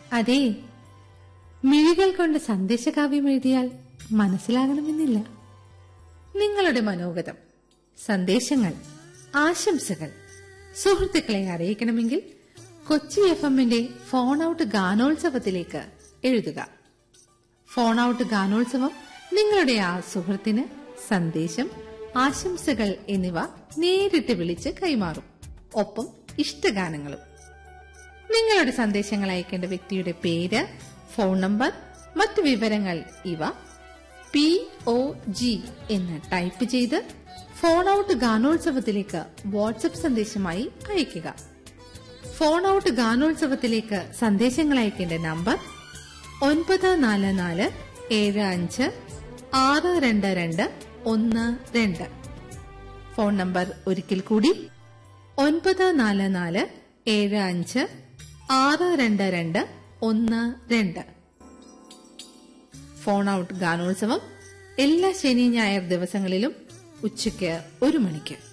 അതെ, മിഴികൾ കൊണ്ട് സന്ദേശകാവ്യം എഴുതിയാൽ മനസ്സിലാകണമെന്നില്ല. നിങ്ങളുടെ മനോഗതം, സന്ദേശങ്ങൾ, ആശംസകൾ സുഹൃത്തുക്കളെ അറിയിക്കണമെങ്കിൽ കൊച്ചി FM-ന്റെ ഫോൺ ഔട്ട് ഗാനോത്സവത്തിലേക്ക് എഴുതുക. ഫോൺ ഔട്ട് ഗാനോത്സവം നിങ്ങളുടെ ആ സുഹൃത്തിന് സന്ദേശം, ആശംസകൾ എന്നിവ നേരിട്ട് വിളിച്ച് കൈമാറും. ഒപ്പം ഇഷ്ടഗാനങ്ങളും. നിങ്ങളുടെ സന്ദേശങ്ങൾ അയക്കേണ്ട വ്യക്തിയുടെ പേര്, ഫോൺ നമ്പർ, മറ്റു വിവരങ്ങൾ ഇവ POG എന്ന് ടൈപ്പ് ചെയ്ത് ഫോൺ ഔട്ട് ഗാനോത്സവത്തിലേക്ക് വാട്സ്ആപ്പ് സന്ദേശമായി അയയ്ക്കുക. ഫോൺ ഔട്ട് ഗാനോത്സവത്തിലേക്ക് സന്ദേശങ്ങൾ അയക്കേണ്ട നമ്പർ 9445262212. ഫോൺ നമ്പർ ഒരിക്കൽ കൂടി 9445262212. ഫോൺ ഔട്ട് ഗാനോത്സവം എല്ലാ ശനി ഞായർ ദിവസങ്ങളിലും ഉച്ചയ്ക്ക് 1 മണിക്ക്.